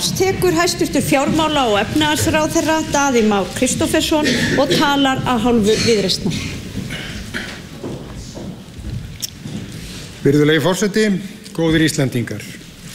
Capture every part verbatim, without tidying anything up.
máls tekur hæstvirtur fjármála- og efnahagsráðherra Daði Már Kristófersson og talar að hálfu Viðreisnar. Virðulegi forseti, góðir Íslendingar.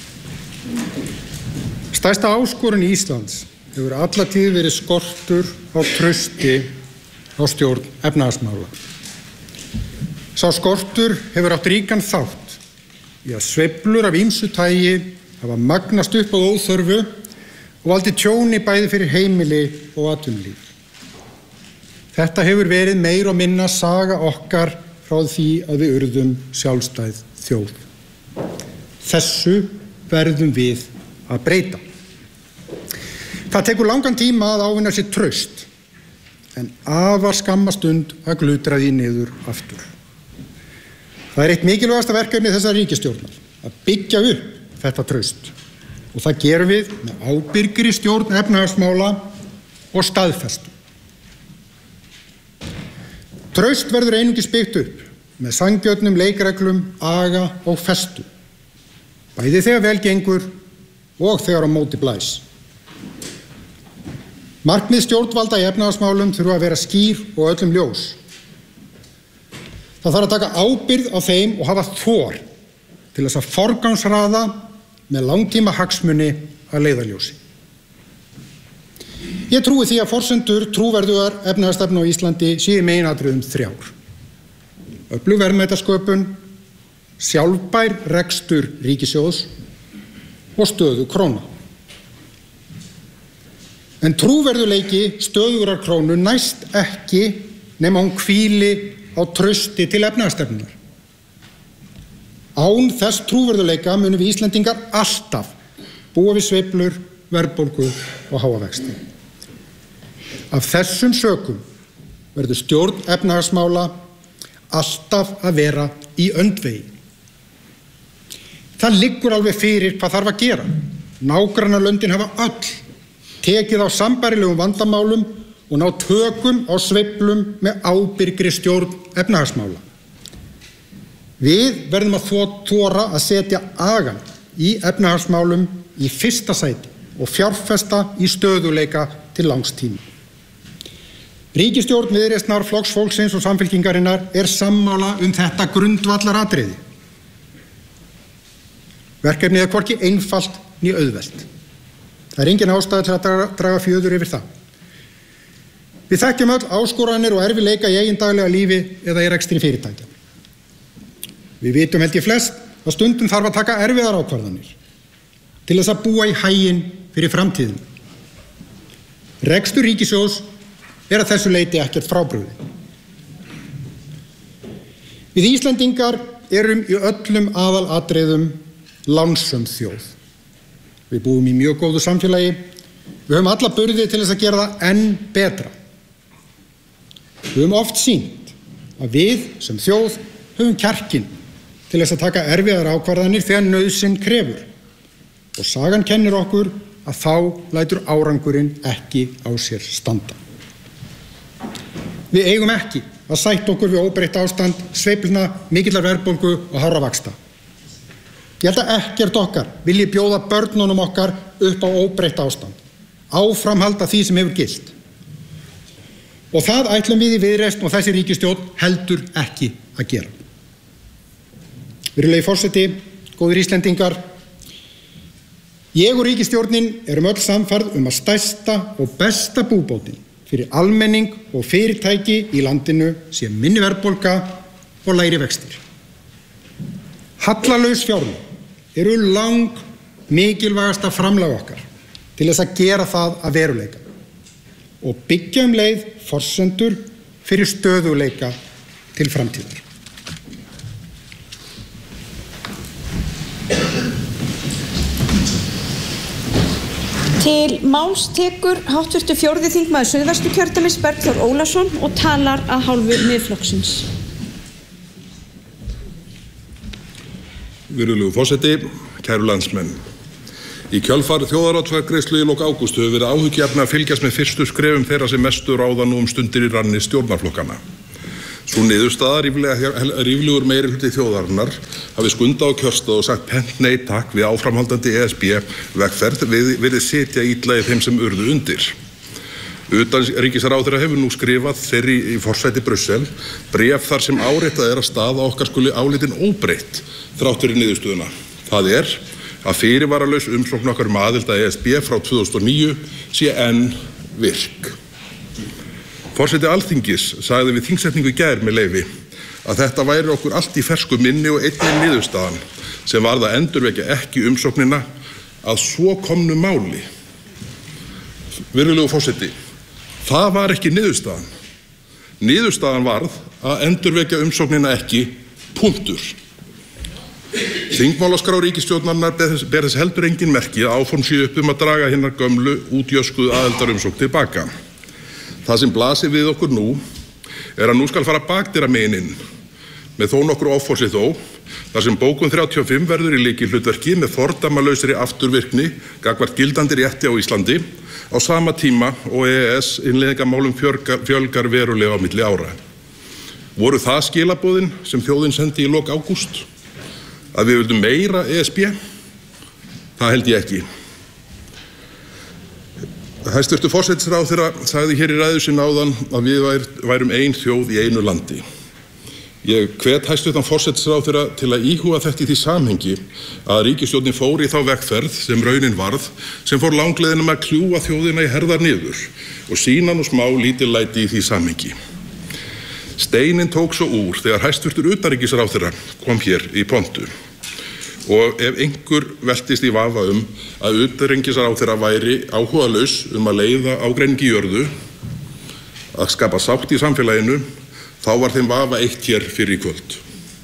Stærsta áskorun Íslands hefur alla tíð verið skortur á trausti á stjórn efnahagsmála. Sá skortur hefur átt ríkan þátt í að sveiflur af ýmsu tagi hafa magnast upp á óþörfu og valdið tjóni bæði fyrir heimili og atvinnulíf. Þetta hefur verið meira og minna saga okkar frá því að við urðum sjálfstæð þjóð. Þessu verðum við að breyta. Það tekur langan tíma að ávinna sér traust, en afar skamma stund að glutra því niður aftur. Það er eitt mikilvægasta verkefni þessar ríkisstjórnar, að byggja upp þetta traust. Og það gerum við með ábyrgri stjórn efnahagsmála og staðfestu. Traust verður einungis byggt upp með sanngjörnum leikreglum, aga og festu. Bæði þegar vel gengur og þegar á móti blæs. Markmið stjórnvalda í efnahagsmálum þurfa að vera skýr og öllum ljós. Það þarf að taka ábyrgð á þeim og hafa þor til þess að forgangsraða með langtíma hagsmuni að leiðarljósi. Ég trúi því að forsendur trúverðugar efnahagsstefnu á Íslandi séu í meginatriðum þrjár. Öflug verðmætasköpun, sjálfbær rekstur ríkissjóðs og stöðu króna. En trúverðuleiki stöðugrar krónu næst ekki nema hún hvíli á trausti til efnahagsstefnunar. Án þess trúverðuleika munum við Íslendingar alltaf búa við sveiflur, verðbólgu og háa vexti. Af þessum sökum verður stjórn efnahagsmála alltaf að vera í öndvegi. Það liggur alveg fyrir hvað þarf að gera. Nágrannalöndin hafa öll tekið á sambærilegum vandamálum og ná tökum á sveiflum með ábyrgri stjórn efnahagsmála. Við verðum að þora að setja agann í efnahagsmálum í fyrsta sæti og fjárfesta í stöðuleika til langs tíma. Ríkisstjórn Viðreisnar, Flokks fólksins og Samfylkingarinnar er sammála um þetta grundvallaratriði. Verkefnið er hvorki einfalt né auðvelt. Það er engin ástæða til að draga, draga fjöður yfir það. Við þekkjum öll áskoranir og erfiðleika í eigin daglega lífi eða í rekstri fyrirtækja. Við vitum held ég flest að stundum þarf að taka erfiðar ákvarðanir til þess að búa í haginn fyrir framtíðin. Rekstur ríkissjóðs er að þessu leyti ekkert frábrugði. Við Íslendingar erum í öllum aðalatriðum lánsöm þjóð. Við búum í mjög góðu samfélagi. Við höfum alla burði til þess að gera það enn betra. Við höfum oft sýnt að við sem þjóð höfum kjarkinn til þess að taka erfiðar ákvarðanir þegar nauðsyn krefur. Og sagan kennir okkur að þá lætur árangurinn ekki á sér standa. Við eigum ekki að sætta okkur við óbreytt ástand, sveiflna, mikillar verðbólgu og hárra vaxta. Ég held að ekkert okkar vilji bjóða börnunum okkar upp á óbreytt ástand, áframhalda því sem hefur gilt. Og það ætlum við í Viðreisn og þessi ríkisstjórn heldur ekki að gera. Virðulegi forseti, góðir Íslendingar, ég og ríkisstjórnin erum öll samfærð um að stærsta og besta búbótin fyrir almenning og fyrirtæki í landinu sé minni verðbólga og lægri vextir. Hallalaus fjárlög eru lang mikilvægasta framlag okkar til þess að gera það að veruleika og byggja um leið forsendur fyrir stöðuleika til framtíðar. Til máls tekur háttvirtur fjórði þingmaður Suðvesturkjördæmis Bergþór Ólason og talar að hálfu Miðflokksins. Virðulegur forseti, kæru landsmenn. Í kjölfar þjóðaratkvæðagreiðslu í lok ágúst hefur verið áhyggjuefni að fylgjast með fyrstu skrefum þeirra sem mestu ráða nú um stundir í ranni stjórnarflokkana. Sú niðurstaða ríflegur meiri hluti þjóðarinnar hafi skundað á kjörstað og sagt pent nei takk við áframhaldandi E S B vegferð virðist sitja illa í þeim sem urðu undir. Utanríkisráðherra hefur nú skrifað þeirri í forsæti Brussel bréf þar sem áréttað er að staða okkar skuli álitin óbreytt þrátt fyrir niðurstöðuna. Það er að fyrirvaralaus umsókn okkar um aðild að E S B frá tvö þúsund og níu sé enn virk. Forseti Alþingis sagði við þingsetningu í gær með leyfi að þetta væri okkur allt í fersku minni og einnig niðurstaðan sem varð að endurvekja ekki umsóknina að svo komnu máli. Virðulegur forseti, það var ekki niðurstaðan. Niðurstaðan varð að endurvekja umsóknina ekki, punktur. Þingmálaskrá ríkisstjórnarinnar ber þess heldur engin merki að áform séu upp um að draga hinnar gömlu útjöskuðu aðildarumsókn tilbaka. Það sem blasir við okkur nú er að nú skal fara bakdyra megin inn með þó nokkru offorsi þó, þar sem bókun þrjátíu og fimm verður í lykilhlutverki með fordæmalausri afturvirkni gagnvart gildandi rétti á Íslandi á sama tíma og E E S innleiðingamálum fjölgar, fjölgar verulega á milli ára. Voru það skilaboðin sem þjóðin sendi í lok ágúst? Að við vildum meira E S B? Það held ég ekki. Hæstvirtur forsætisráðherra sagði hér í ræðu sinni áðan að við vær, værum ein þjóð í einu landi. Ég hvet hæstvirtan forsætisráðherra til að íhuga þetta í því samhengi að ríkisstjórnin fór í þá vegferð sem raunin varð sem fór langleiðina með að kljúfa þjóðina í herðar niður og sýna nú smá lítillæti í því samhengi. Steinin tók svo úr þegar hæstvirtur utanríkisráðherra kom hér í pontu. Og ef einhver veltist í vafa um að utanríkisráðherra væri áhugalaus um að leiða ágreiningi í jörðu, að skapa sátt í samfélaginu, þá var þeim vafa eitt hér fyrir í kvöld.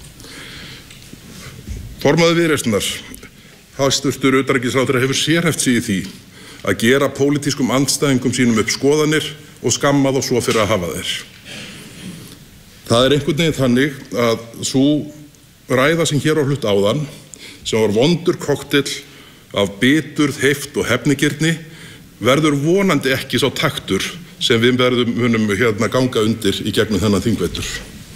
Formaður Viðreisnar, hæstvirtur utanríkisráðherra hefur sérhæft sig í því að gera pólitískum andstæðingum sínum upp skoðanir og skamma þá svo fyrir að hafa þeir. Það er einhvern veginn þannig að sú ræða sem hér á hlut áðan, sem var vondur kokteil af biturð, heift og hefnigirni, verður vonandi ekki sá taktur sem við verðum munum hérna ganga undir í gegnum þennan þingvetur.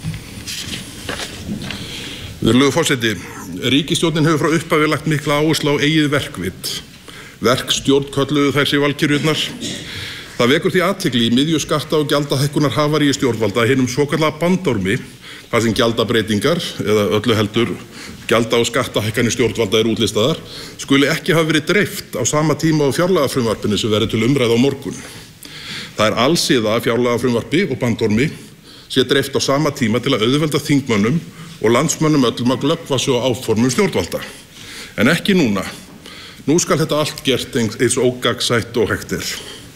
Virðulegur forseti, ríkisstjórnin hefur frá upphafi lagt mikla áherslu á eigið verkvit. Verkstjórn kölluðu þær sig valkyrjurnar. Það vekur því athygli í miðju skatta- og gjaldahækkunar havaríi stjórnvalda hinum svokallaða bandormi, þar sem gjaldabreitingar eða öllu heldur gjalda- og skattahækkanir stjórnvalda er útlistaðar, skuli ekki hafa verið dreift á sama tíma á fjárlagafrumvarpinu sem verður til umræðu á morgun. Það er allsíða að fjárlagafrumvarpi og bandormi sé dreift á sama tíma til að auðvelda þingmönnum og landsmönnum öllum að glöggva svo áformum stjórnvalda. En ekki núna. Nú skal þetta allt gert eins ógagnsætt og hægt er.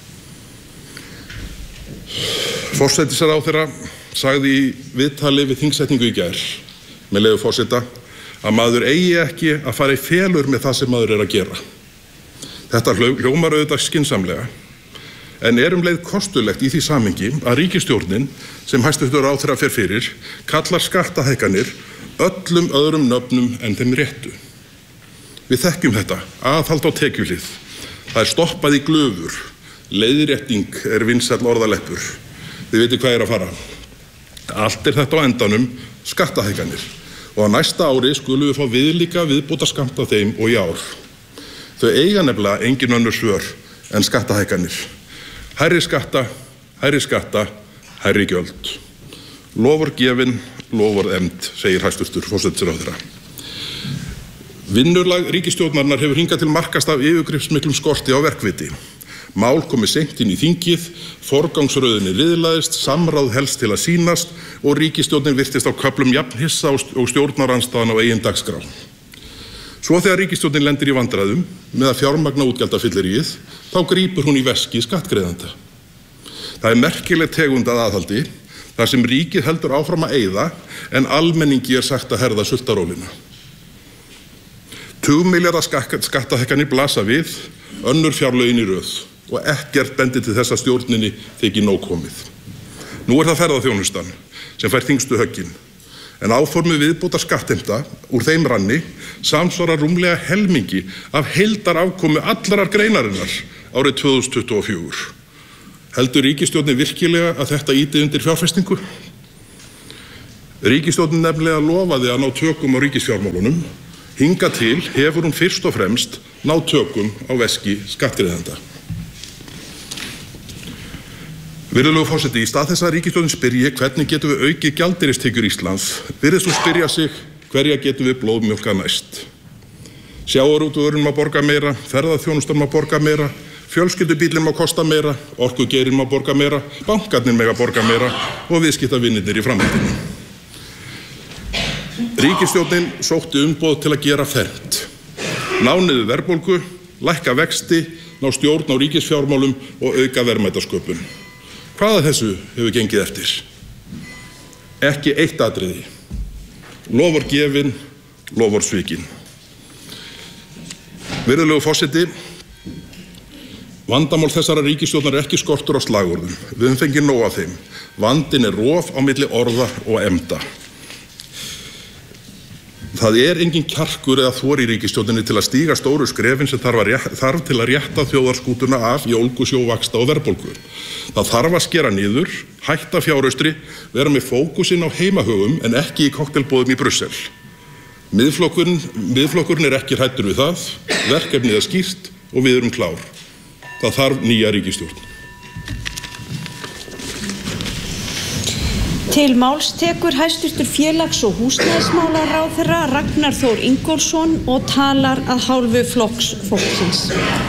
Forsætisráðherra sagði í viðtali við þingsetningu í gær, með leyfi forseta, að maður eigi ekki að fara í felur með það sem maður er að gera. Þetta hljómar auðvitað skynsamlega, en er um leið kostulegt í því samhengi að ríkisstjórnin, sem hæstvirtur ráðherra fer fyrir, kallar skattahækkanir öllum öðrum nöfnum en þeim réttu. Við þekkjum þetta, aðhald á tekjuhlið. Það er stoppað í glufur, leiðrétting er vinsæll orðaleppur. Þið veitir hvað er að fara. Allt er þetta á endanum skattahækkanir og á næsta ári skulum við fá viðlíka viðbótarskamt af þeim og í ár. Þau eiga nefnilega engin önnur svör en skattahækkanir. Hærri skatta, hærri skatta, hærri gjöld. Lofur gefin, lofur efnd, segir hæstvirtur forsætisráðherra. Vinnulag ríkisstjórnarinnar hefur hingað til markast af yfirgripsmiklum skorti á verkviti. Mál komið seint inn í þingið, forgangsröðinni riðlaðist, samráð helst til að sýnast og ríkisstjórnin virtist á köflum jafn hissa og stjórnarandstaðan á eigin dagskrá. Svo þegar ríkisstjórnin lendir í vandræðum með að fjármagna útgjaldafylliríið, þá grípur hún í veski skattgreiðanda. Það er merkileg tegund að aðhaldi, þar sem ríkið heldur áfram að eyða en almenningi er sagt að herða sultarólina. Tugmilljarða skattahækkanir blasa við, önnur fjárlögin í röð og ekkert bendir til þess að stjórninni þykir nóg komið. Nú er það ferðaþjónustan sem fær þyngstu höggin, en áformu viðbótar skattheimta úr þeim ranni samsvarar rúmlega helmingi af heildarafkomu allarar greinarinnar árið tvö þúsund tuttugu og fjögur. Heldur ríkisstjórnin virkilega að þetta ýti undir fjárfestingu? Ríkisstjórnin nefnilega lofaði að ná tökum á ríkisfjármálunum. Hingað til hefur hún fyrst og fremst náð tökum á veski skattgreiðenda. Virðulegur forseti, í stað þess að ríkisstjórnin spyrji hvernig getum við aukið gjaldeyristekjur Íslands, virðist hún spyrja sig hverja getum við blóðmjólkað næst. Sjávarútvegurinn má borga meira, ferðaþjónustan má borga meira, fjölskyldubíllinn má kosta meira, orkugeirinn má borga meira, bankarnir mega borga meira og viðskiptavinirnir í framhaldinu. Ríkisstjórnin sótti umboð til að gera fernt. Ná niður verðbólgu, lækka vexti, ná stjórn á ríkisfjármálum og auka verðmætasköpun. Hvað af þessu hefur gengið eftir? Ekki eitt atriði. Lofar gefin, lofar svikin. Virðulegur forseti, vandamál þessara ríkisstjórnar er ekki skortur á slagorðum. Við höfum fengið nóg af þeim. Vandinn er rof á milli orða og efnda. Það er engin kjarkur eða þor í ríkisstjórninni til að stíga stóru skrefin sem þarf, að, þarf til að rétta þjóðarskútuna af í ólgusjó, vaxta og verðbólgu. Það þarf að skera niður, hætta fjáraustri, vera með fókusinn á heimahögum en ekki í koktelboðum í Brussel. Miðflokkurinn, miðflokkurinn er ekki hræddur við það, verkefnið er skýrt og við erum klár. Það þarf nýja ríkisstjórn. Til máls tekur hæstvirtur félags- og húsnæðismálaráðherra Ragnar Þór Ingólfsson og talar að hálfu Flokks fólksins.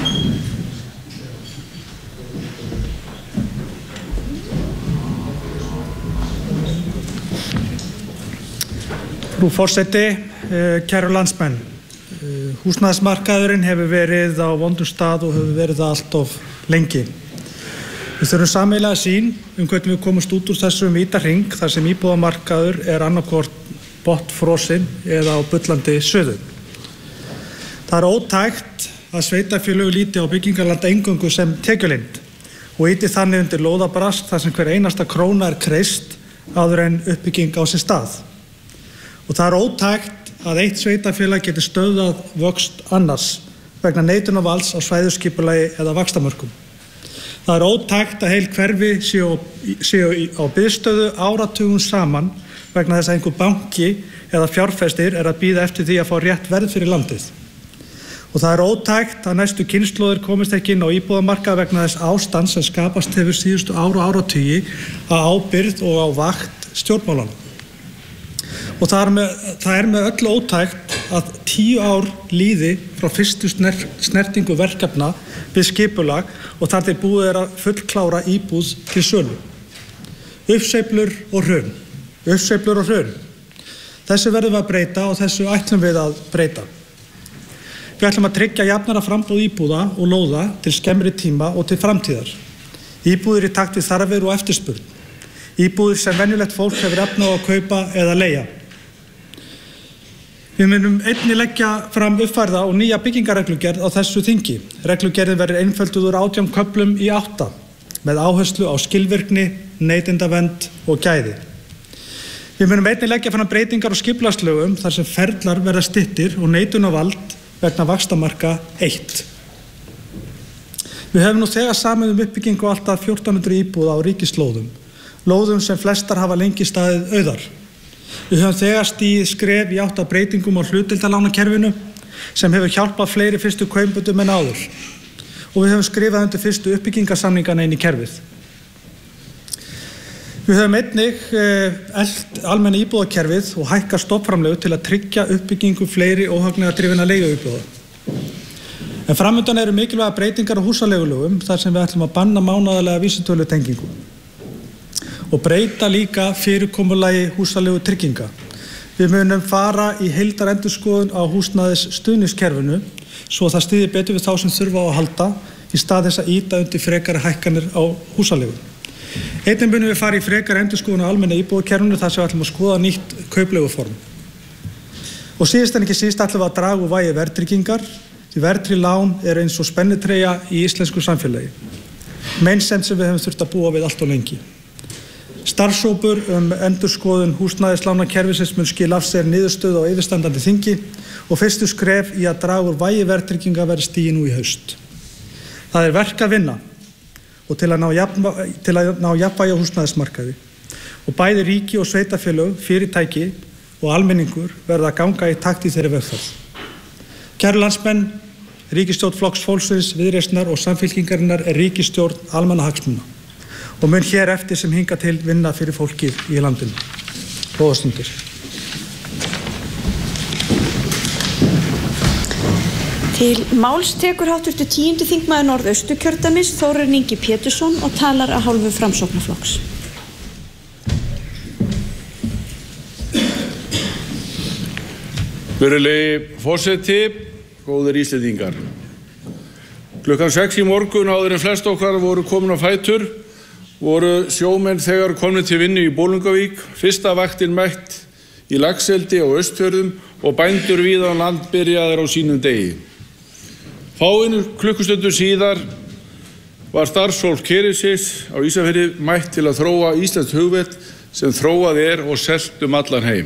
Frú forseti, kæru landsmenn, húsnæðismarkaðurinn hefur verið á vondum stað og hefur verið það allt of lengi. Við þurfum sameiginlega sýn um hvernig við komumst út úr þessum vítahring þar sem íbúðamarkaður er annarkvort botnfrosinn eða á bullandi suðu. Það er ótækt að sveitarfélög líti á byggingarland eingöngu sem tekjulind og ýti þannig undir lóðabrask þar sem hver einasta króna er kreist áður en uppbygging á sér stað. Og það er ótækt að eitt sveitarfélag geti stöðvað vöxt annars vegna neitunarvalds á svæðisskipulagi eða vaxtamörkum. Það er ótækt að heil hverfi séu, séu á biðstöðu áratugum saman vegna þess að einhver banki eða fjárfestir er að bíða eftir því að fá rétt verð fyrir landið. Og það er ótækt að næstu kynslóðir komist ekki inn á íbúðamarkað vegna þess ástands sem skapast hefur síðustu ára og áratugi á ábyrgð og á vakt stjórnmálanna. Og það er, með, það er með öllu ótækt að tíu ár líði frá fyrstu sner, snertingu verkefna við skipulag og þar til búið er að fullklára íbúð til sölu. Uppsveiflur og hrun. Uppsveiflur og hrun. Þessu verðum við að breyta og þessu ætlum við að breyta. Við ætlum að tryggja jafnara framboð íbúða og lóða til skemmri tíma og til framtíðar. Íbúðir í takt við þarfir og eftirspurn. Íbúðir sem venjulegt fólk hefur efni á að kaupa eða leigja. Við munum einnig leggja fram uppfærða og nýja byggingarreglugerð á þessu þingi. Reglugerðin verður einfölduð úr átján köflum í átta með áherslu á skilvirkni, neytendavernd og gæði. Við munum einnig leggja fram breytingar á skipulagslögum þar sem ferlar verða styttir og neitunarvald vegna vaxtamarka eitt. Við höfum nú þegar samið um uppbyggingu á allt að fjórtán hundruð íbúða á ríkislóðum, lóðum sem flestar hafa lengi staðið auðar. Við höfum þegar stigið skref í átt að breytingum á hlutdeildarlánakerfinu sem hefur hjálpað fleiri fyrstu kaupendum en áður og við höfum skrifað undir fyrstu uppbyggingarsamningana inn í kerfið. Við höfum einnig eh, elt almenna íbúðakerfið og hækka stofnframlög til að tryggja uppbyggingu fleiri óhagnaða drifina leiguíbúða. En framundan eru mikilvæga breytingar á húsaleigulögum þar sem við ætlum að banna mánaðarlega vísitölutengingu og breyta líka fyrirkomulagi húsalegu trygginga. Við munum fara í heildarendurskoðun á húsnæðis stuðningskerfinu svo það styðji betur við þá sem þurfa á að halda í stað þess að ýta undir frekari hækkanir á húsalegu. Einnig munum við fara í frekari endurskoðun á almenna íbúðakerfinu þar sem við ætlum að skoða nýtt kaupleiguform. Og síðast en ekki síst ætlum við að draga úr vægi verðtryggingar því verðtryggð lán er eins og spennitreyja í íslensku samfélagi. Meinsemd sem við hefum þurft að búa við allt og lengi. Starfshópur um endurskoðun húsnæðislánakerfisins mun skila af sér niðurstöðu á yfirstandandi þingi og fyrstu skref í að draga úr vægi verðtrygginga verði stigið nú í haust. Það er verk að vinna og til að ná, jafn, til að ná jafnvægi á húsnæðismarkaði og bæði ríki og sveitarfélög, fyrirtæki og almenningur verða að ganga í takt í þeirri vegferð. Kæru landsmenn, ríkisstjórn Flokks fólksins, Viðreisnar og Samfylkingarinnar er ríkisstjórn almannahagsmuna og mun hér eftir sem hinga til vinna fyrir fólkið í landinu. Góðar stundir. Til máls tekur háttvirtur tíundi þingmaður Norðausturkjördæmis Þórarinn Ingi Pétursson og talar að hálfu Framsóknarflokks. Virðulegi forseti, góðir Íslendingar. Klukkan sex í morgun áður en flest okkar voru komin á fætur, voru sjómenn þegar komnir til vinnu í Bolungarvík, fyrsta vaktin mætt í Laxeldi og Austfjörðum og bændur víða um land byrjaðir á sínum degi. Fáeinum klukkustundur síðar var starfsfólk Kerilsins á Ísafirði mætt til að þróa íslenskt hugvit sem þróað er og selt um allan heim.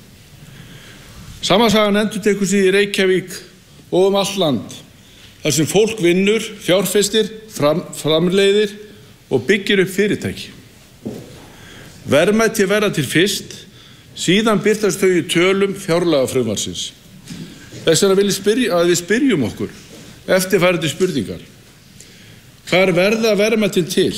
Sama sagan endurtekur sig í Reykjavík og um allt land, þar sem fólk vinnur, fjárfestir, fram, framleiðir og byggir upp fyrirtæki. Verðmæti verða til fyrst, síðan birtast þau í tölum fjárlagafrumvarpsins. Þess vegna vil ég spyrja að við spyrjum okkur eftirfarandi spurningar. Hvar verða verðmætin til?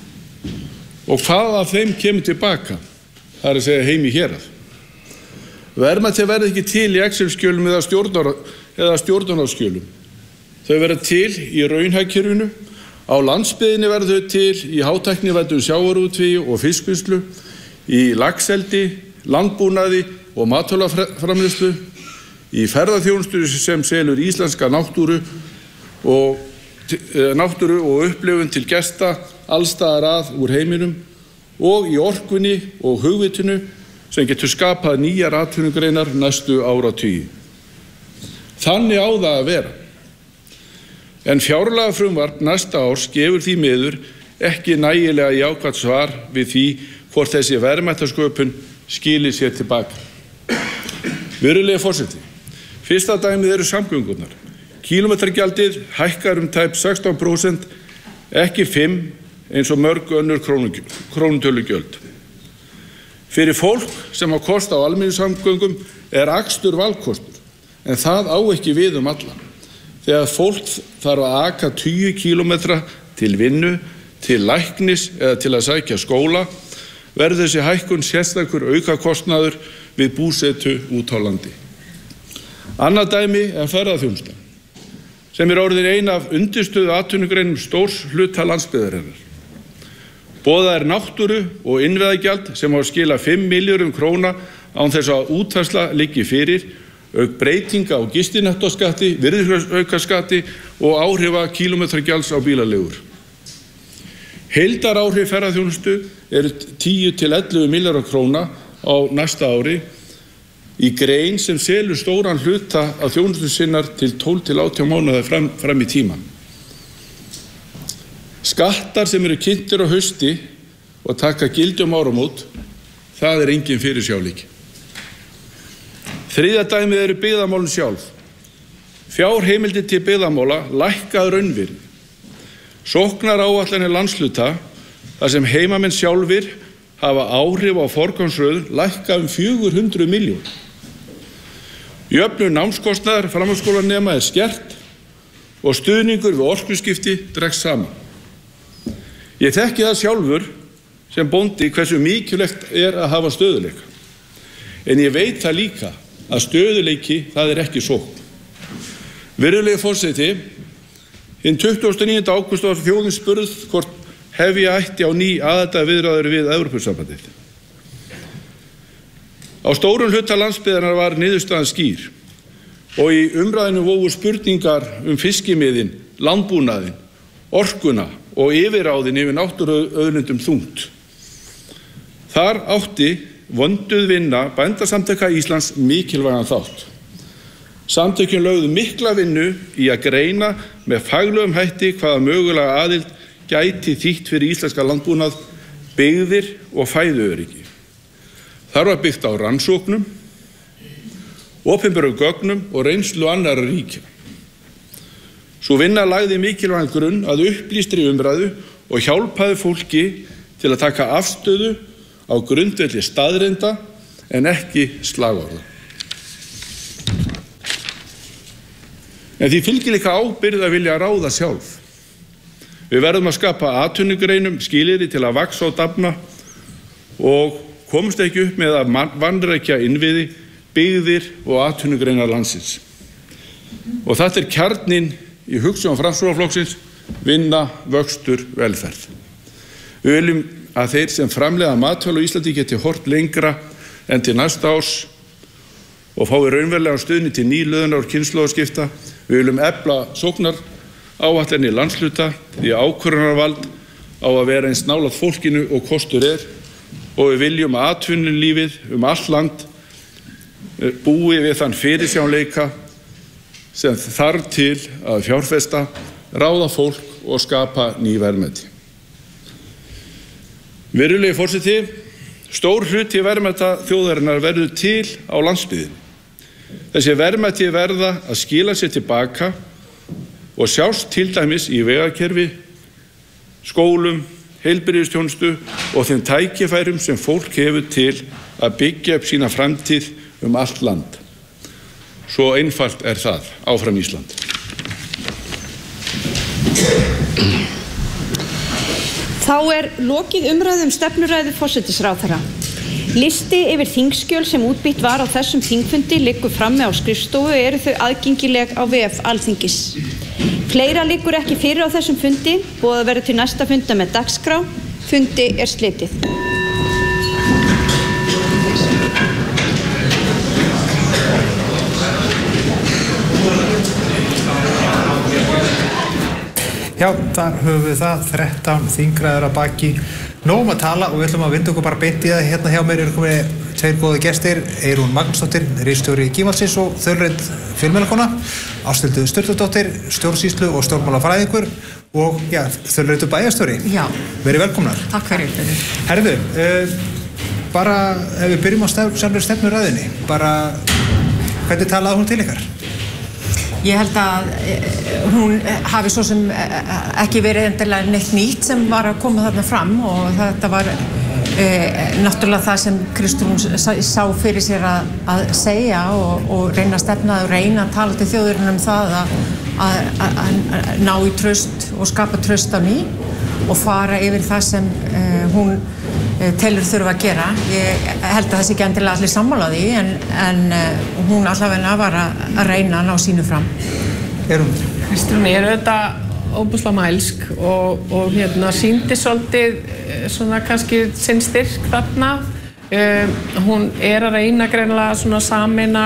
Og hvað af þeim kemur tilbaka? Það er að segja heim í hérað. Verðmæti verða ekki til í Excel-skjölum eða, stjórnar, eða stjórnarskjölum. Þau verða til í raunhagkerfinu, á landsbyggðinni verða þau til í hátæknivæddum sjávarútvegi og fiskvinnslu, í laxeldi, landbúnaði og matvælaframleiðslu, í ferðaþjónustu sem selur íslenska náttúru og, náttúru og upplifun til gesta allstaðar að úr heiminum og í orkunni og hugvitinu sem getur skapað nýjar atvinnugreinar næstu áratugi. Þannig á það að vera. En fjárlagafrumvarp næsta árs gefur því miður ekki nægilega jákvætt svar við því hvort þessi verðmætasköpun skilir sér tilbaka. Virðulegi forseti, fyrsta dæmið eru samgöngurnar. Kílómetragjaldið hækkar um tæp sextán prósent, ekki fimm eins og mörg önnur krónutölugjöld. Fyrir fólk sem á kost á almenningssamgöngum er akstur valkostur, en það á ekki við um alla. Þegar fólk þarf að aka tugi kílómetra til vinnu, til læknis eða til að sækja skóla, verður þessi hækkun sérstakur aukakostnaður við búsetu út á landi. Annað dæmi er ferðaþjónusta, sem er orðin ein af undirstöðu atvinnugreinum stórs hluta landsbyggðarinnar. Boðað er náttúru og innviðagjald sem á að skila fimm milljörðum króna án þess að útfærsla liggi fyrir, auk breytinga á gistináttaskatti, virðisaukaskatti og áhrifa kílómetragjalds á bílaleigur. Heildaráhrif ferðaþjónustu eru tíu til ellefu milljarðar króna á næsta ári í grein sem selur stóran hluta af þjónustu sinnar til tólf til átján mánaða fram, fram í tíman. Skattar sem eru kynntir á hausti og taka gildi um áramót, það er engin fyrirsjáleiki. Þriðja dæmið eru byggðamálin sjálf. Fjárheimildir til byggðamála lækkað raunvirði. Sóknaráætlanir landshluta, þar sem heimamenn sjálfir hafa áhrif á forgangsröðun, lækkað um fjögur hundruð milljónir. Jöfnun námskostnaðar framhaldsskólanema er skert og stuðningur við orkuskipti dregst saman. Ég þekki það sjálfur sem bóndi hversu mikilvægt er að hafa stöðuleika. En ég veit það líka að stöðuleiki það er ekki sókn. Virðulegi forseti, hinn tuttugasta og níunda ágúst var þjóðin spurð hvort hefja ætti á ný aðildarviðræður við Evrópusambandið. Á stórum hluta landsbyggðarinnar var niðurstaðan skýr og í umræðinu voru spurningar um fiskimiðin, landbúnaðinn, orkuna og yfirráðin yfir náttúruauðlindum þungt. Þar átti vönduð vinna Bændasamtaka Íslands mikilvægan þátt. Samtökin lögðu mikla vinnu í að greina með faglegum hætti hvaða mögulega aðild gæti þýtt fyrir íslenska landbúnað, byggðir og fæðuöryggi. Þar var byggt á rannsóknum, opinberum gögnum og reynslu annarra ríkja. Sú vinna lagði mikilvægan grunn að upplýstri umræðu og hjálpaði fólki til að taka afstöðu á grundvelli staðreynda en ekki slagorða. En því fylgir líka ábyrgð að vilja ráða sjálf. Við verðum að skapa atvinnugreinum skilyrði til að vaxa og dafna og komumst ekki upp með að vanrækja innviði, byggðir og atvinnugreinar landsins. Og þetta er kjarninn í hugsjón Framsóknarflokksins, vinna, vöxtur, velferð. Við viljum að þeir sem framleiða matvæli á Íslandi geti hort lengra en til næsta árs og fái raunverulegan stuðning til nýliðunar og kynslóðaskipta. Við viljum efla sóknar áætlanir landshluta því ákvörðunarvald á að vera eins nálægt fólkinu og kostur er og við viljum að atvinnulífið um allt land búi við þann fyrirsjáanleika sem þarf til að fjárfesta, ráða fólk og skapa ný verðmæti. Virðulegi forseti, stór hluti verðmæta þjóðarinnar verður til á landsbyggðinni. Þessi verðmæti verða að skila sér tilbaka og sjást til dæmis í vegakerfi, skólum, heilbrigðisþjónustu og þeim tækifærum sem fólk hefur til að byggja upp sína framtíð um allt land. Svo einfalt er það. Áfram Ísland. Þá er lokið umræðu um stefnuræðu forsætisráðherra. Listi yfir þingskjöl sem útbýtt var á þessum þingfundi liggur frammi á skrifstofu og eru þau aðgengileg á vef Alþingis. Fleira liggur ekki fyrir á þessum fundi, boðað verður til næsta funda með dagskrá. Fundi er slitið. Já, þar höfum við það, þrettán þingræður að baki. Nógum að tala og við ætlum að vinda okkur bara beint í það. Hérna hjá mér eru komið tveir góði gestir, Eyrún Magnúsdóttir, ritstjóri Gívalsins og Þölrend fjölmiðlakona, Ásthildur Sturludóttir, stjórnsýslu og stjórnmálafræðingur og já, Þölrendur bæjarstjóri. Já. Verið velkomnar. Takk fyrir. Herðu, uh, bara ef við byrjum á sjálfri stefnuræðunni, bara hvernig talaði hún til ykkar? Ég held að hún hafi svo sem ekki verið endilega neitt nýtt sem var að koma þarna fram og þetta var e, náttúrulega það sem Kristrún sá fyrir sér að, að segja og, og reyna að stefna og reyna að tala til þjóðurinn um það að, að, að, að ná í traust og skapa traust á ný og fara yfir það sem e, hún telur þurfa að gera. Ég held að það sé ekki endilega allir sammála því en, en hún allavega var að, að reyna að ná sínu fram. Er hún? Kristrún er auðvitað óbúslega mælsk og, og hérna sýndi svolítið svona kannski sinn styrk þarna. Um, hún er að reyna greinilega svona sameina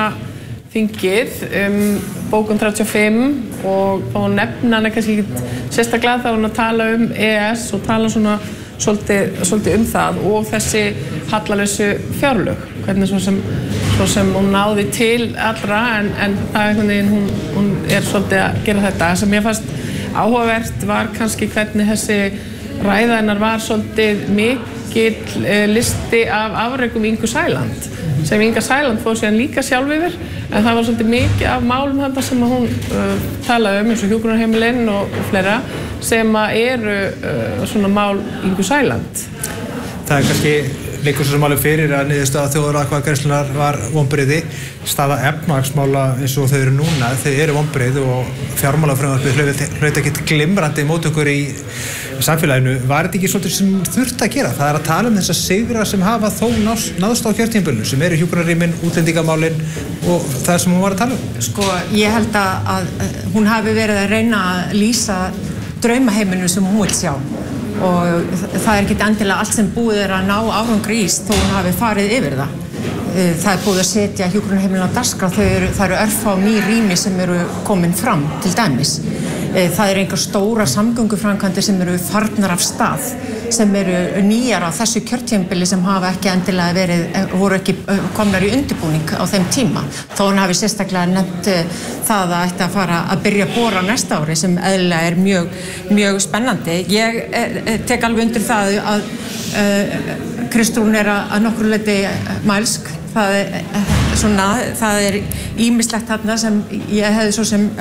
þingið um bókun þrjátíu og fimm og þá nefna hana kannski sérstaklega þá hún að tala um E E S og tala svona Svolítið, svolítið um það og þessi hallalausu fjárlög, hvernig svo sem, svo sem hún náði til allra en, en það er einhvern veginn hún, hún er svolítið að gera þetta. Sem mér fannst áhugavert var kannski hvernig þessi ræða hennar var svolítið mikill eh, listi af afrekum Ingu Sæland sem Inga Sæland fór síðan líka sjálf yfir en það var svolítið mikið af málum þarna sem hún uh, talaði um eins og hjúkrunarheimilin og, og fleira sem eru uh, svona mál Ingu Sæland. Það er kannski leikur svo sem alveg fyrir að niðurstaða þjóðaratkvæðagreiðslunnar var vonbrigði. Staða efnahagsmála eins og þau eru núna, þau eru vonbrigði og fjármálafrumvarpið hlaut ekkert glimrandi mót okkur í samfélaginu. Var þetta ekki svolítið sem þurfti að gera? Það er að tala um þessa sigra sem hafa þó náðst á kjörtímabilinu sem eru hjúkrunarrýmin, útlendingamálin og það sem hún var að tala um. Sko, ég held að, að hún hafi verið að reyna að lýsa draumaheiminu sem hún vil sjá og það er ekki endilega allt sem búið er að ná árangri í þó hún hafi farið yfir það. Það er búið að setja hjúkrunarheimilin á dagskrá, þau eru, það eru örfá ný rými sem eru komin fram til dæmis. Það eru einhver stóra samgönguframkvæmdir sem eru farnar af stað, sem eru nýjar á þessu kjörtímabili sem hafa ekki endilega verið, voru ekki komnar í undirbúning á þeim tíma. Þó hann hafi sérstaklega nefnt það að ætti að fara að byrja að bora næsta ári sem eðlilega er mjög, mjög spennandi. Ég tek alveg undir það að uh, Kristrún er að, að nokkru leyti mælsk. Það er, svona, það er ýmislegt þarna sem ég hefði svo sem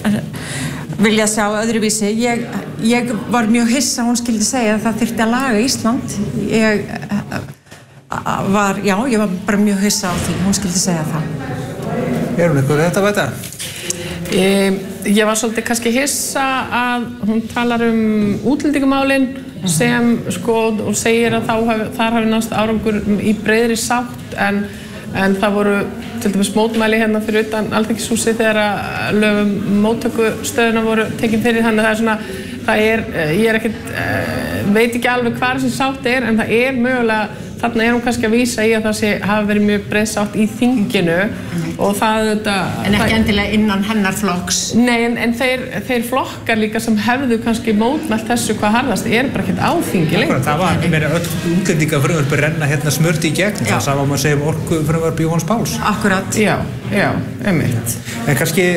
vilja sjá öðruvísi. Ég, ég var mjög hissa að hún skildi segja að það þyrfti að laga Ísland. Ég var, já, ég var bara mjög hissa á því, hún skildi segja það. Er hún eitthvað þetta að veita? Ég, ég var svolítið kannski hissa að hún talar um útlendingamálin sem sko og segir að þá haf, þar hafi nást árangur í breiðri sátt en, en það voru til dæmis mótmæli hérna fyrir utan Alþingishúsið þegar að lögum móttökustöðuna voru tekin fyrir þannig að það er svona, það er, ég er ekkert, veit ekki alveg hvað þessi sátt er en það er mögulega, þarna er hún kannski að vísa í að það sé, hafi verið mjög breið sátt í þinginu og það þetta... En ekki endilega innan hennar flokks? Nei, en, en þeir, þeir flokkar líka sem hefðu kannski mótmælt þessu hvað harðast er bara ekkert á þingi lengur. Það var, ég meina, öll útlendingafrumvarp renna hérna smurti í gegn, það sá að maður segja um orkufrumvarp Jóhanns Páls. Akkurat. Já, já, einmitt. En kannski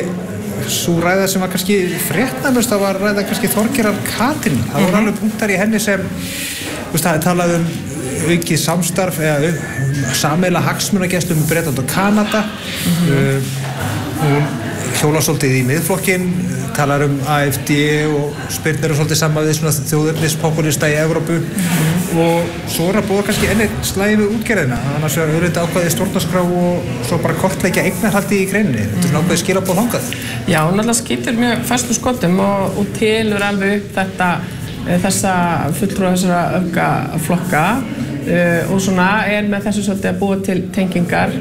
sú ræða sem var kannski fréttnæmust, það var ræða kannski Þorgerðar Katrínar. Það voru alveg punktar í henni sem, þú veist, það talaði um aukið samstarf eða sameiginlega hagsmunagæslu um Bretland og Kanada. Mm-hmm. uh, hún hjólar svolítið í miðflokkinn, talar um A F D og spyrnir svolítið saman við svona þjóðernispopulista í Evrópu. Mm-hmm. Og svo er að búa kannski enn eitt slagi við útgerðina, annars er auðvitað ákvæðið stjórnarskrá og svo bara kortleggja eignarhaldi í greininni. Þetta er svona ákvæðið skilaboð þangað. Já, hún alltaf skýtur mjög fastum skotum og, og telur alveg upp þetta þessa fulltrúa þessara öfgaflokka uh, og svona er með þessu svolítið að búa til tengingar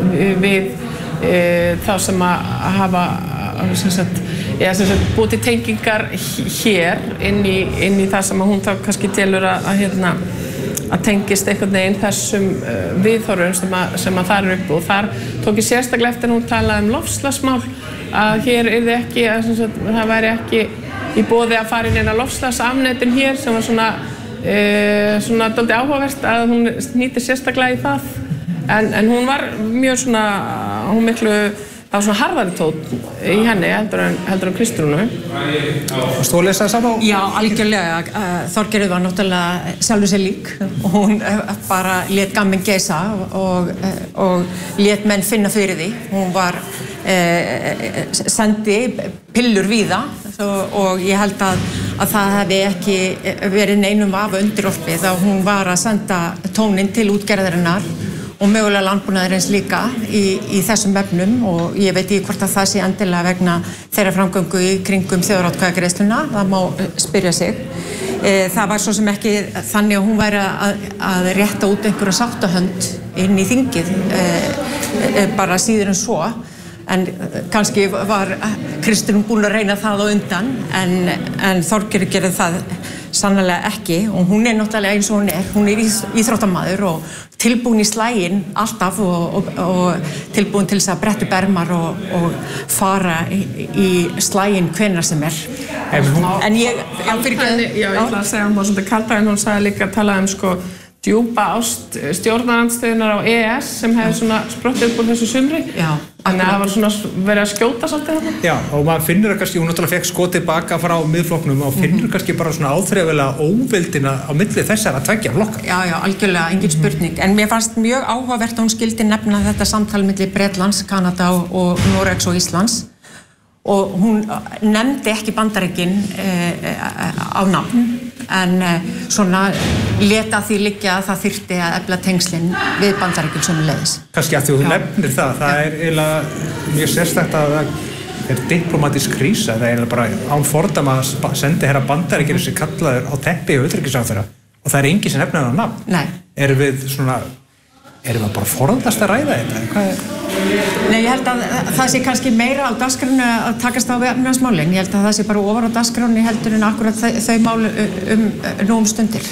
við uh, þá sem að hafa sem sagt, eða sem sagt búa til tengingar hér inn í, inn í það sem að hún þá kannski telur að, að hérna að tengist einhvern veginn þessum uh, viðhorfum sem að, sem að þar eru upp og þar tók ég sérstaklega eftir hún talaði um loftslagsmál að hér yrði ekki, að sem sagt, það væri ekki í boði að fara inn eina loftslagsafneitun hér sem var svona, e, svona dálítið áhugavert að hún nýtir sérstaklega í það en, en hún var mjög svona, hún miklu, það var svona harðari tónn í henni heldur en, heldur en Kristrúnu. Varstu að lesa það saman? Já, algjörlega. Þorgerður var náttúrulega sjálfur sér lík og hún bara lét gamminn geisa og, og lét menn finna fyrir því. Hún var, e, sendi pillur víða og ég held að, að það hefði ekki verið neinum vafa undirorpið þá hún var að senda tóninn til útgerðarinnar og mögulega landbúnaðarins líka í, í þessum efnum og ég veit ekki hvort að það sé endilega vegna þeirra framgöngu í kringum þjóðaratkvæðagreiðsluna, það má spyrja sig. Það var svo sem ekki þannig að hún væri að, að rétta út einhverja sáttahönd inn í þingið, bara síður en svo. En kannski var Kristrún búin að reyna það á undan en, en Þorgerður gerði það sannarlega ekki og hún er náttúrulega eins og hún er, hún er íþróttamaður og tilbúin í slaginn alltaf og, og, og tilbúin til þess að bretta upp ermar og, og fara í, í slaginn hvenær sem er. En ég... Já, fyrir henni, já, ég ætla að segja hún var svolítið kalda en hún sagði líka að tala um sko djúpa ást stjórnarandstöðunar á E E S sem hefði svona sprottið upp úr þessu sumri. Já. Þannig að það var svona verið að skjóta svolítið þarna. Já, og maður finnur að kannski, hún náttúrulega fekk skotið baka frá miðflokknum og finnur mm-hmm. kannski bara svona áþreifanlega óvildina á milli þessara tveggja flokka. Já, já, algjörlega, engin spurning. En mér fannst mjög áhugavert að hún skildi nefna þetta samtal milli Bretlands, Kanada og Noregs og Íslands. Og hún nefndi ekki Bandaríkin eh, á nafn, en eh, svona leta því liggja að það þyrfti að efla tengslin við Bandaríkin sömuleiðis. Kannski að því þú nefnir það, það Já. er eiginlega mjög sérstakt að það er diplomatísk krísa, það er eiginlega bara án fordæma að sendi herra Bandaríkir sem kallaður á teppi og utanríkisráðherra og það er engin sem nefnir hann á nafn. Nei. Erum við svona, erum við bara forðast að ræða þetta? Hvað er? Nei, ég held að það sé kannski meira á dagskránni að takast á við efnahagsmálin. Ég held að það sé bara ofar á dagskránni heldur en akkurat þau, þau mál um, nú um stundir.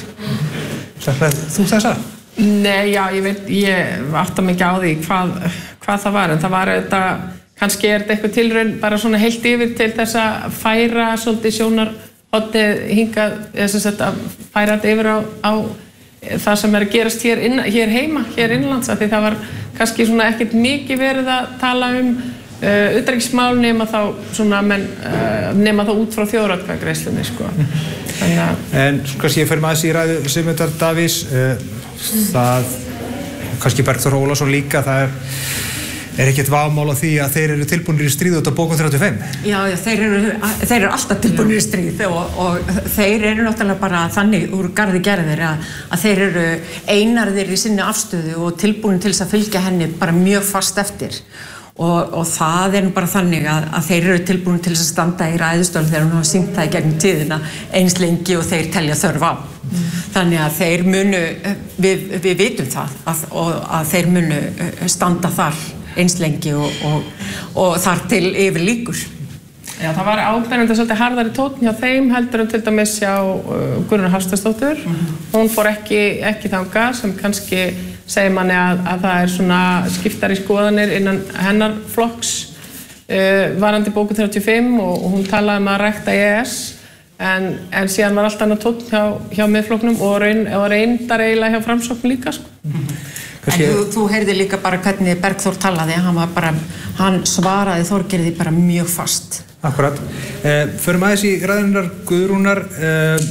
Saknaði þú þessa? Nei, já, ég veit, ég átta mig ekki á því hvað, hvað það var, en það var þetta, kannski er þetta eitthvað tilraun bara svona heilt yfir til þess að færa svolítið sjónarhornið hingað, eða sem sagt að færa þetta yfir á, á það sem er að gerast hér, inn, hér heima, hér innanlands, því það var kannski svona ekkert mikið verið að tala um uh, utanríkismál nema þá svona, menn, uh, nema þá út frá þjóðaratkvæðagreiðslunni, sko. Þannig að... En kannski ég fer með aðeins í ræðu Sigmundar Davíðs, uh, það, kannski Bergþór Ólason líka, það er, Er ekkert vafamál á því að þeir eru tilbúnir í stríð út á bókun þrjátíu og fimm? Já, já, þeir eru, þeir eru alltaf tilbúnir í stríð og, og þeir eru náttúrulega bara þannig úr garði gerðir að, að þeir eru einarðir í sinni afstöðu og tilbúnir til þess að fylgja henni bara mjög fast eftir. Og, og það er nú bara þannig að, að þeir eru tilbúin til þess að standa í ræðustól þegar hún hafa sýnt það í gegnum tíðina eins lengi og þeir telja þörf á. Mm. Þannig að þeir munu, við, við vitum það, að, og, að þeir munu standa þar eins lengi og, og, og þar til yfir líkur. Já, það var áberandi svolítið harðari tónn hjá þeim heldur en til dæmis hjá uh, Guðrúnu Hafsteinsdóttur. Mm. Hún fór ekki, ekki þangað sem kannski segir manni að, að það er svona skiptari skoðanir innan hennar flokks uh, varandi bókun þrjátíu og fimm og, og hún talaði um að rækta E E S en, en síðan var allt annað tónn hjá, hjá miðflokknum og, reyn, og reyndar eiginlega hjá Framsókn líka sko. Mm. En þú, þú heyrði líka bara hvernig Bergþór talaði, hann, var bara, hann svaraði Þorgerði bara mjög fast. Akkurat. Eh, förum aðeins í ræðunar Guðrúnar. Eh,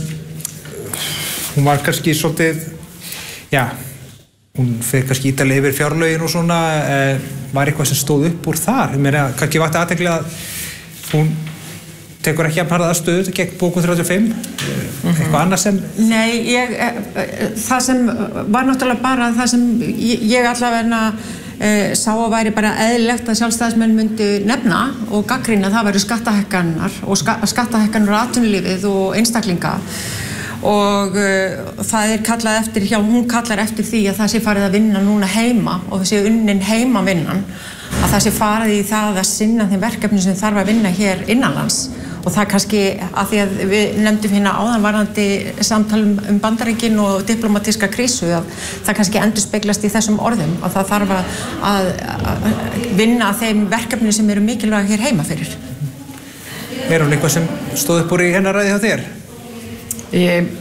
hún var kannski svolítið, já, hún fer kannski ítalega yfir fjárlögin og svona, eh, var eitthvað sem stóð upp úr þar. Ég meina, kannski vakti athygli að hún tekur ekki að parða aðstöðu gegn bókun þrjátíu og fimm, eitthvað annað sem... Nei, ég, það sem var náttúrulega bara það sem ég, ég allavega e, sá að væri bara eðlilegt að sjálfstæðismenn myndi nefna og gagnrýna það væri skattahækkanir og ska, skattahækkanir á atvinnulífið og einstaklinga og uh, það er kallað eftir, já, hún kallar eftir því að það sé farið að vinna núna heima og það sé unnin heima vinnan, að það sé farið í það að sinna þeim verkefni sem þarf að vinna hér innanlands og það kannski að því að við nefndum hérna áðan varðandi samtalum um Bandaríkin og diplomatíska krísu að það kannski endurspeglast í þessum orðum og það þarf að, að, að vinna þeim verkefni sem eru mikilvæg hér heima fyrir. Er hún eitthvað sem stóð upp úr í hennar ræði hjá þér? Ég,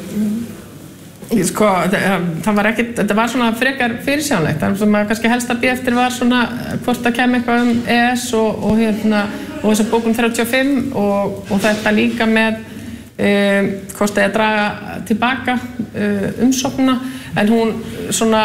ég sko, það, það var ekkert, þetta var svona frekar fyrirsjánlegt, það sem að kannski helst að býja eftir var svona hvort það kem eitthvað um E E S og, og hérna og þessar bókun þrjátíu og fimm og, og þetta líka með um, hvort það er að draga tilbaka um, umsóknina en hún svona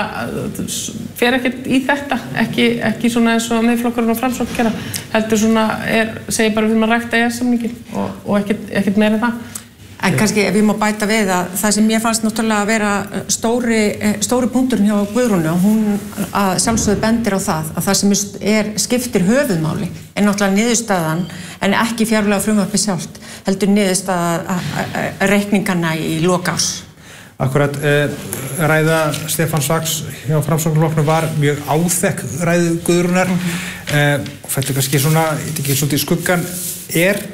fer ekkert í þetta, ekki, ekki svona eins og miðflokkurinn og Framsókn gera, heldur svona er, segir bara við erum að rækta E E S-samninginn og, og ekkert, ekkert meira en það. En kannski ef ég má bæta við að það sem mér fannst náttúrulega að vera stóri, stóri punkturinn hjá Guðrúnu, hún að sjálfsögðu bendir á það að það sem er skiptir höfuðmáli er náttúrulega niðurstaðan en ekki fjárlega frumvarpið sjálft, heldur niðurstaða reikninganna í lok árs. Akkurat, eh, ræða Stefán Svaks hjá Framsóknarflokknum var mjög áþekk ræðu Guðrúnar eh, og fættu kannski svona, ég veit ekki svolítið skuggan, er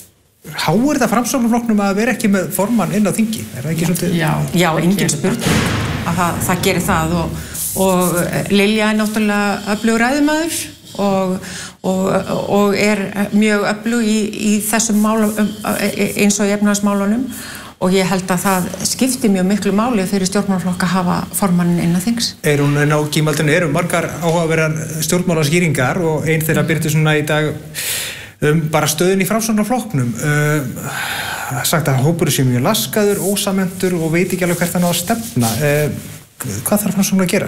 háir það Framsóknarflokknum að vera ekki með formann inn á þingi? Er það ekki svolítið? Já, já, engin spurning að það, það gerir það og, og Lilja er náttúrulega öflugur ræðumaður og, og, og er mjög öflug í, í þessum málum eins og í efnahagsmálunum og ég held að það skiptir mjög miklu máli fyrir stjórnmálaflokk að hafa formannin inn á þings. Er hún inn á gímaldinu, eru margar áhugaverðar stjórnmálaskýringar og einn þeirra birti svona í dag um bara stöðun í Framsóknarflokknum uh, sagt að hópurinn sé mjög laskaður, ósamhentur og veit ekki alveg hvert hann á að stefna uh, hvað þarf Framsóknar að gera?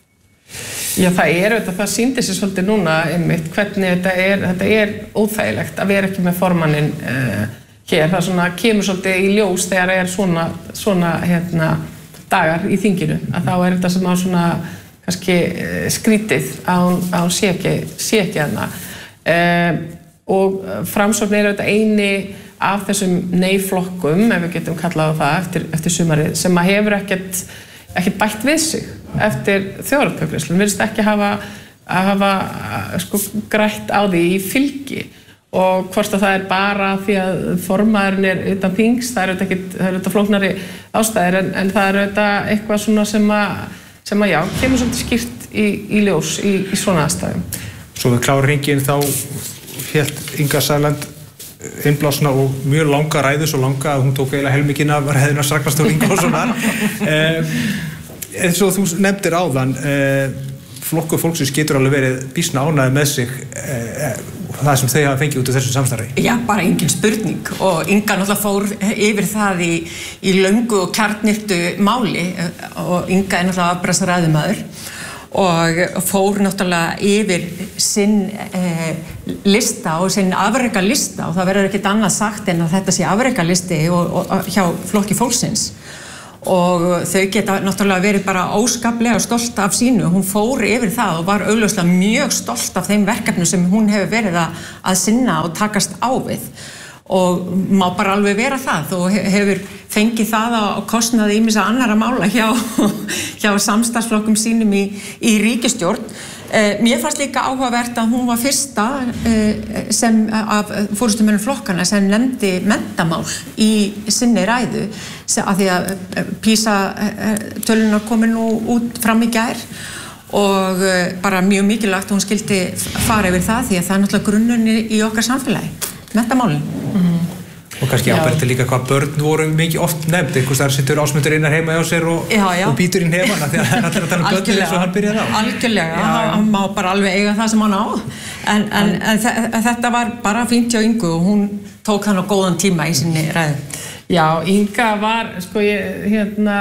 Já, það er auðvitað, það sýndi sér svolítið núna einmitt hvernig þetta er, þetta er óþægilegt að vera ekki með formanninn uh, hér, það svona kemur svolítið í ljós þegar er svona, svona hérna, dagar í þinginu, að þá er þetta sem á svona kannski uh, skrítið að hún, að hún sé ekki, sé ekki hana uh, og Framsókn er auðvitað eini af þessum nei-flokkum, ef við getum kallað á það eftir, eftir sumarið, sem að hefur ekkert, ekkert bætt við sig eftir þjóðaratkvæðagreiðsluna, virðist ekki hafa, að hafa sko, grætt á því í fylgi og hvort að það er bara því að formaðurinn er utan þings, það er auðvitað ekkert, það er auðvitað flóknari ástæðir en, en það er auðvitað eitthvað svona sem að, sem að já, kemur svolítið skýrt í, í ljós í, í svona aðstæðum. Svo við klárum hringinn þá hélt Inga Sæland innblásna og mjög langa ræðu, svo langa að hún tók eiginlega helminginn af ræðuna Ragnars Inga og svona. Eh, eins og þú nefndir áðan, eh, flokkur fólksins getur alveg verið býsna ánægð með sig eh, það sem þau hafa fengið út af þessu samstarfi. Já, bara engin spurning og Inga náttúrulega fór yfir það í, í löngu og kjarnyrtu máli og Inga er náttúrulega afbragðs ræðumaður og fór náttúrulega yfir sinn eh, lista og sinn afrekalista og það verður ekkert annað sagt en að þetta sé afrekalisti og, og, hjá flokki fólksins og þau geta náttúrulega verið bara óskaplega stolt af sínu. Hún fór yfir það og var augljóslega mjög stolt af þeim verkefnum sem hún hefur verið að, að sinna og takast á við og má bara alveg vera það og hefur fengið það á kostnaði ýmissa annarra mála hjá, hjá samstarfsflokkum sínum í, í ríkisstjórn. Eh, mér fannst líka áhugavert að hún var fyrsta eh, sem af forystumönnum flokkana sem nefndi menntamál í sinni ræðu af því að PISA tölunar komi nú út fram í gær og bara mjög mikilvægt að hún skildi fara yfir það því að það er náttúrulega grunnurinn í okkar samfélagi, menntamálin. Mm-hmm. Og kannski áberti líka hvað börn voru mikið oft nefnd, einhvers þar sittur Ásmundur Einar heima hjá sér og, já, já. og býtur inn hefana því að það er allir að tala um börnum eins og hann byrjaði á. Algjörlega, hann má bara alveg eiga það sem hann á en, en, en þetta var bara fínt hjá Ingu og hún tók hann á góðan tíma í sinni ræðu. Já, Inga var, sko ég, hérna,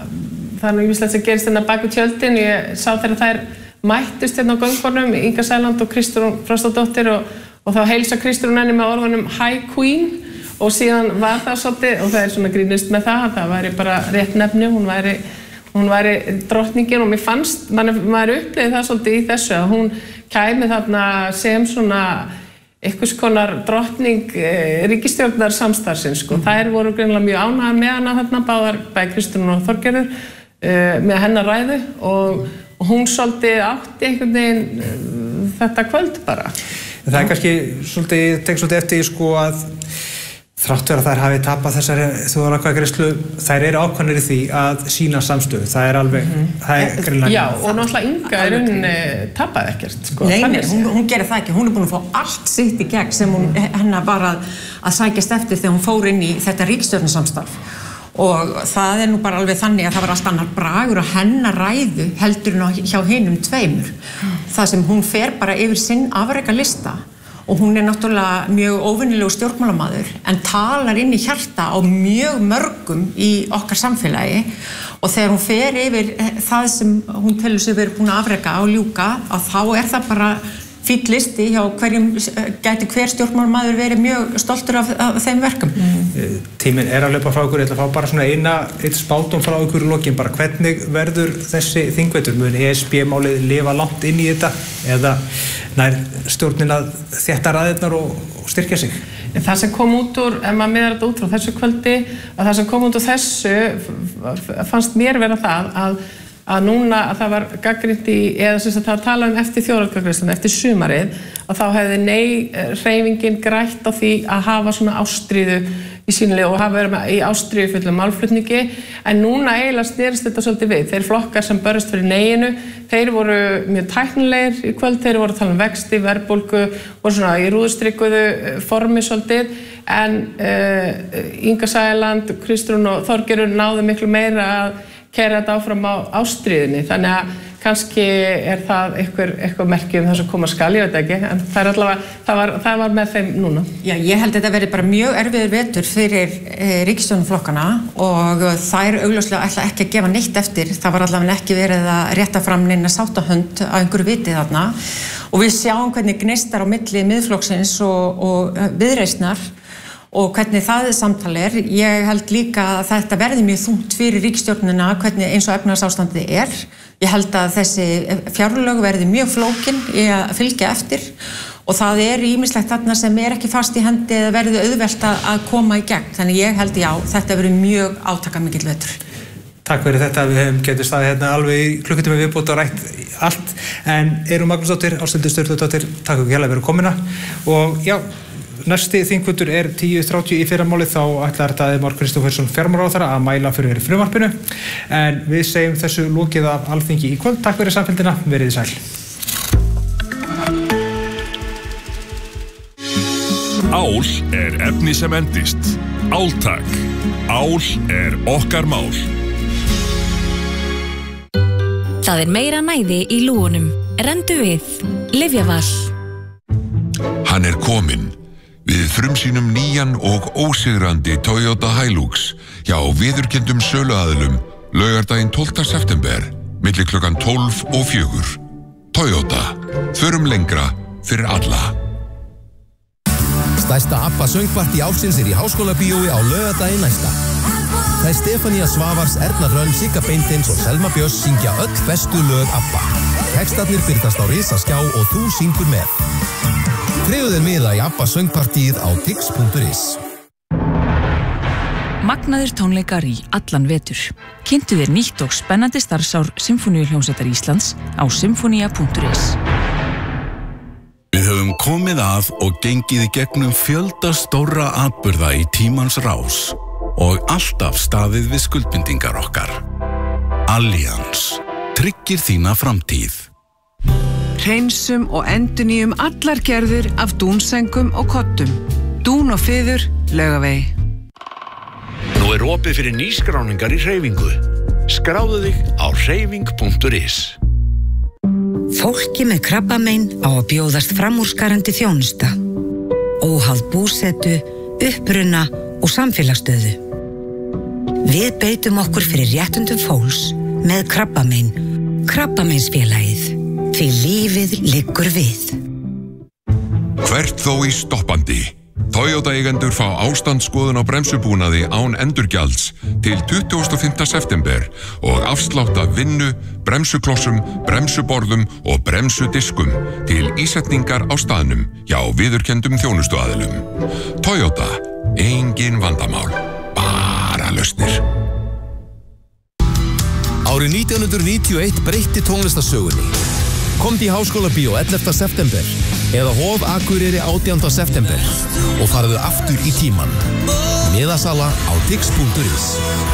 það er nú ýmislegt sem gerist hérna bak við tjöldin, ég sá þegar þær mættust hérna á göngunum, Inga Sæland og Kristrún Frostadóttir og, og þá heilsa Kristrún henni með orðunum Hi Queen og síðan var það svolítið, og það er svona grínist með það, það væri bara rétt nefni, hún væri, hún væri drottningin og mér fannst, maður, maður upplifði það svolítið í þessu að hún kæmi þarna sem svona einhvers konar drottning eh, ríkisstjórnar samstarfsins, sko. Mm. Þær voru greinilega mjög ánægðar með hana þarna, báðar bæði Kristrún og Þorgerður eh, með hennar ræðu og, og hún svolítið átti einhvern veginn eh, þetta kvöld bara. Það er kannski svolítið, ég tek svolítið eftir sko að þrátt vera að þær hafi tapað þessari þjóðaratkvæðagreiðslu, þær eru ákveðnir í því að sína samstöðu. Það er alveg, mm-hmm. það er greinlega. Já, og náttúrulega Inga er rauninni tapaði ekkert, sko. Nei, nei, hún, hún gerir það ekki. Hún er búin að fá allt sitt í gegn sem hún, hennar var að, að sækjast eftir þegar hún fór inn í þetta ríkisstjórnarsamstarf. Og það er nú bara alveg þannig að það var allt annar bragur og hennar ræðu heldur hún hjá hinum tveimur. Það sem hún fer bara yfir sinn afrekalista. Og hún er náttúrulega mjög óvenjulegur stjórnmálamaður en talar inn í hjarta á mjög mörgum í okkar samfélagi og þegar hún fer yfir það sem hún telur sig verið búin að afreka og ljúka að þá er það bara fínn listi hjá hverjum gæti hver stjórnmálamaður verið mjög stoltur af, af þeim verkum. Mm. Tíminn er að hlaupa frá ykkur, ég ætla að fá bara svona eina, eitt spátum frá ykkur í lokin, bara hvernig verður þessi þingvetur? Mun E S B-málið lifa langt inn í þetta eða nær stjórnin að þétta raðirnar og, og styrkja sig? Það sem kom út úr, ef maður miðar þetta út frá þessu kvöldi, að það sem kom út úr þessu fannst mér vera það að að núna að það var gagnrýnt í, eða sem sagt það talað um eftir þjóðaratkvæðagreiðsluna, eftir sumarið, að þá hefði nei hreyfingin grætt á því að hafa svona ástríðu í sínlegu og hafa verið með í ástríðu fullum málflutningi, en núna eiginlega snerist þetta svolítið við. Þeir flokkar sem börjast fyrir neyinu, þeir voru mjög tæknilegir í kvöld, þeir voru að tala um vexti, verðbólgu, voru svona í rúðstrikuðu formi svolítið, en uh, Inga Sæland, Kristrún og Þorgerður náðu miklu meira að keyra þetta áfram á ástríðinni, þannig að kannski er það eitthvað, eitthvað merki um það sem koma skal, ég veit ekki, en það er allavega, það var, það var með þeim núna. Já, ég held að þetta verið bara mjög erfiður vetur fyrir e, ríkisstjórnarflokkana og þær augljóslega ætla ekki að gefa neitt eftir, það var allavega ekki verið að rétta fram neina sátahönd af einhverju viti þarna og við sjáum hvernig gneistar á milli miðflokksins og, og viðreisnar og hvernig það samtal er. Ég held líka að þetta verði mjög þungt fyrir ríkisstjórnina hvernig eins og efnahagsástandið er. Ég held að þessi fjárlög verði mjög flókin í að fylgja eftir og það er ýmislegt þarna sem er ekki fast í hendi eða verði auðvelt að koma í gegn. Þannig ég held já, þetta verði mjög átakamikill vetur. Takk fyrir þetta, við hefum getið staðið hérna alveg í klukkutíma viðbót og rætt allt, en Eyrún Magnúsdóttir, Ásthildur Sturludóttir, takk fyrir hérlega fyrir komuna og já, næsti þingfundur er tíu þrjátíu í fyrramálið, þá ætlar Daði Már Kristófersson fjármálaráðherra að mæla fyrir frumvarpinu, en við segjum þessu lokið af Alþingi í kvöld. Takk fyrir samfylgdina, verið sæl. Ál er efni sem endist. Áltak. Ál er okkar mál. Það er meira næði í lúgunum. Rendu við. Lyfjaval. Hann er kominn. Við frumsýnum nýjan og ósigrandi Toyota Hilux hjá viðurkenndum söluaðilum laugardaginn tólfta september. milli klukkan tólf og fjögur. Toyota. Förum lengra fyrir alla. Stærsta ABBA söngpartí ársins er í Háskólabíói á laugardaginn næsta. Það er Stefanía Svavars, Erna Hrönn, Sigga Beintins og Selma Björns syngja öll bestu lög ABBA. Textarnir birtast á risaskjá og þú syngur með. Tryggðu þér miða í ABBA söngpartíið á tix punktur is. Magnaðir tónleikar í allan vetur. Kynntu þér nýtt og spennandi starfsár Sinfóníuhljómsveitar Íslands á sinfonía punktur is. Við höfum komið að og gengið í gegnum fjölda stórra atburða í tímans rás og alltaf staðið við skuldbindingar okkar. Allianz tryggir þína framtíð. Hreinsum og endurnýjum allar gerðir af dúnsengum og kottum. Dún og fiður, Laugavegi. Nú er opið fyrir nýskráningar í hreyfingu. Skráðu þig á hreyfing punktur is. Fólki með krabbamein á að bjóðast framúrskarandi þjónusta. Óháð búsetu, uppruna og samfélagsstöðu. Við beitum okkur fyrir réttundum fólks með krabbamein. Krabbameinsfélagið. Því lífið liggur við. Hvert þó í stoppandi. Toyota eigendur fá ástandsskoðun á bremsubúnaði án endurgjalds til tuttugasta og fimmta september og afslátt af vinnu, bremsuklossum, bremsuborðum og bremsudiskum til ísetningar á staðnum hjá viðurkenndum þjónustuaðilum. Toyota, engin vandamál, bara lausnir. Árið nítján hundruð níutíu og eitt breytti tónlistarsögunni. Komdu í Háskólabíó ellefta september eða Hof Akureyri átjánda september og farðu aftur í tímann. Miðasala á tix punktur is.